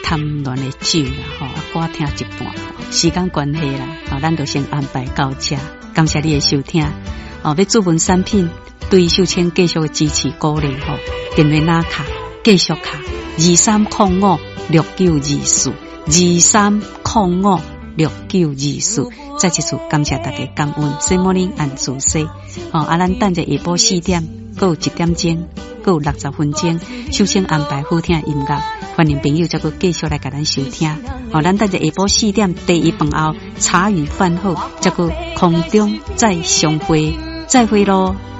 贪恋的酒啦，歌听一半，时间关系啦，咱就先安排到这。感谢你的收听，要注文产品，对秀清继续支持鼓励，电话拿卡继续卡23056924，23056924，再一次感谢大家感恩 ，Good morning and 自西，咱等着下晡4点，还有1点钟，还有60分钟，秀清安排好听的音乐。欢迎朋友再个继续来给咱收听，咱等着下晡4点第一饭后茶余饭后，再个空中再相会，再会咯。